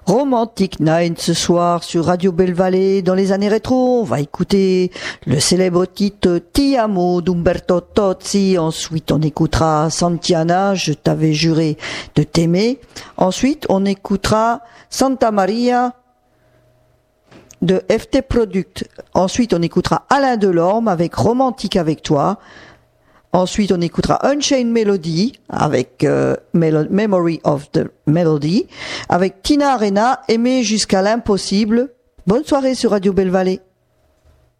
Romantic Night ce soir sur Radio Belle Vallée dans les années rétro. On va écouter le célèbre titre Ti amo d'Umberto Tozzi. Ensuite, on écoutera Santiana, je t'avais juré de t'aimer. Ensuite, on écoutera Santa Maria de FT Product. Ensuite, on écoutera Alain Delorme avec Romantique avec toi. Ensuite, on écoutera Unchained Melody avec Memory of the Melody, avec Tina Arena, Aimer jusqu'à l'impossible. Bonne soirée sur Radio Belle Vallée.